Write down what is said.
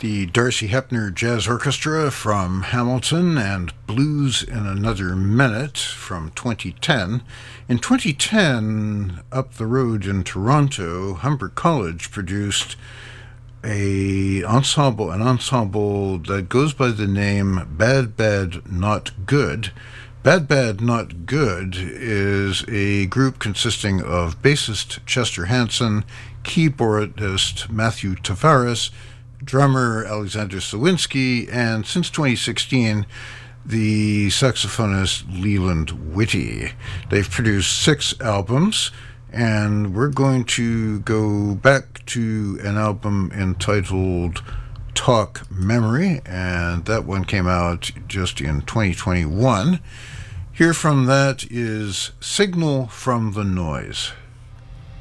the Darcy Hepner Jazz Orchestra from Hamilton, and Blues in Another Minute from 2010. In 2010, up the road in Toronto, Humber College produced an ensemble that goes by the name Bad Bad Not Good. Bad Bad Not Good is a group consisting of bassist Chester Hansen, keyboardist Matthew Tavares, drummer Alexander Sawinski, and since 2016, the saxophonist Leland Whitty. They've produced 6 albums, and we're going to go back to an album entitled Talk Memory, and that one came out just in 2021. Here from that is Signal from the Noise.